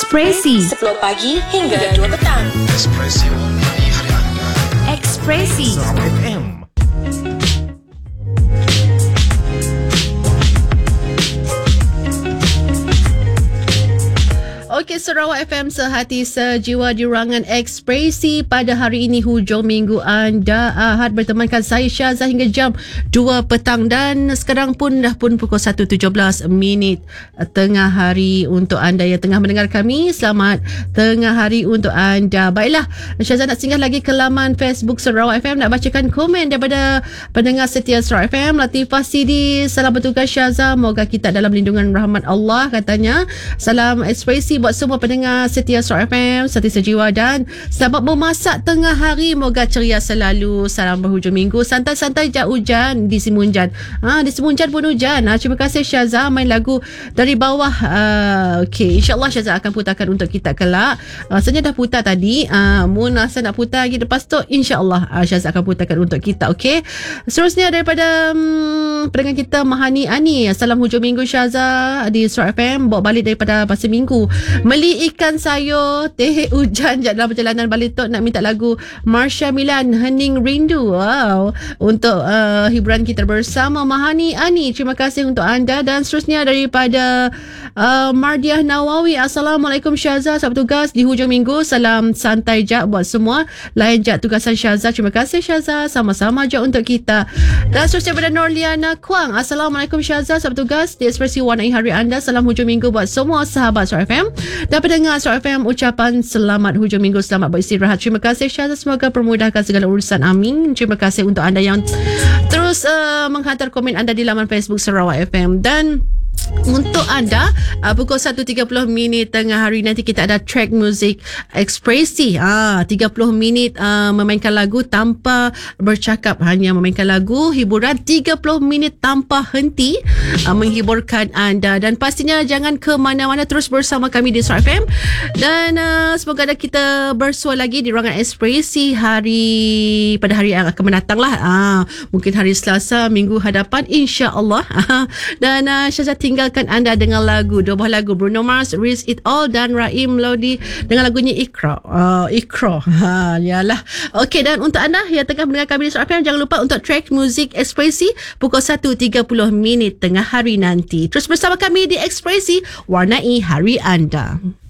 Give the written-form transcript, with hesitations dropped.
Ekspresi 10 pagi hingga 2 petang. Ekspresi warnai hari anda. Ekspresi Sarawak FM. Okey, Sarawak FM sehati sejiwa di ruangan Ekspresi pada hari ini hujung minggu anda Ahad bertemankan saya Syazah hingga jam 2 petang dan sekarang pun dah pun pukul 1.17 minit tengah hari untuk anda yang tengah mendengar kami. Selamat tengah hari untuk anda. Baiklah, Syazah nak singgah lagi ke laman Facebook Sarawak FM nak bacakan komen daripada pendengar setia Sarawak FM. Latifah Sidi, salam bertugas Syazah, moga kita dalam lindungan rahmat Allah katanya. Salam Ekspresi buat semua pendengar setia Sarawak FM, setia sejiwa dan selamat memasak tengah hari, moga ceria selalu. Salam berhujung minggu, santai-santai je hujan di Simunjan. Di Simunjan pun hujan. Terima kasih Syazah, main lagu dari bawah. Okey, insyaAllah Syazah akan putarkan untuk kita kelak. Sebenarnya dah putar tadi, Mun Hassan nak putar lagi lepas tu, insyaAllah Syazah akan putarkan untuk kita. Okey, seterusnya daripada pendengar kita Mahani Ani, salam hujung minggu Syazah di Sarawak FM, bawa balik daripada pasar minggu, beli ikan sayur teh hujan dalam perjalanan balik tu, nak minta lagu Marsha Milan Hening Rindu. Wow, untuk hiburan kita bersama Mahani Ani, terima kasih untuk anda. Dan seterusnya daripada Mardiah Nawawi, assalamualaikum Syazah, selamat tugas di hujung minggu, salam santai je buat semua lain je tugasan Syazah. Terima kasih Syazah, sama-sama je untuk kita. Dan seterusnya daripada Norliana Kuang, assalamualaikum Syazah, selamat tugas di Ekspresi warnai hari anda, salam hujung minggu buat semua sahabat Sarawak FM dan pendengar Sarawak FM, ucapan selamat hujung minggu, selamat beristirahat. Terima kasih Syazah, semoga permudahkan segala urusan, amin. Terima kasih untuk anda yang terus menghantar komen anda di laman Facebook Sarawak FM. Dan untuk anda, pukul 1.30 minit tengah hari nanti kita ada track music Ekspresi. 30 minit memainkan lagu tanpa bercakap, hanya memainkan lagu hiburan 30 minit tanpa henti, menghiburkan anda. Dan pastinya jangan ke mana-mana, terus bersama kami di Sarawak FM. Dan semoga ada kita bersua lagi di ruangan Ekspresi pada hari yang akan mendatang lah. Mungkin hari Selasa minggu hadapan, insya-Allah. Dan Syazah tinggalkan anda dengan lagu, dua buah lagu, Bruno Mars, Risk It All dan Rahim Lodi dengan lagunya Ikra. Yalah. Okey, dan untuk anda yang tengah mendengar kami di Sarawak FM, jangan lupa untuk track muzik Ekspresi pukul 1.30 minit tengah hari nanti. Terus bersama kami di Ekspresi, warnai hari anda.